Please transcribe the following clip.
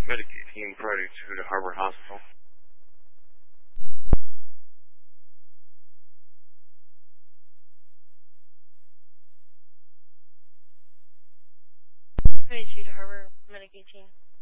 Medicaid team Friday 2 to Harbor Hospital. Friday 2 to Harbor Medicaid team.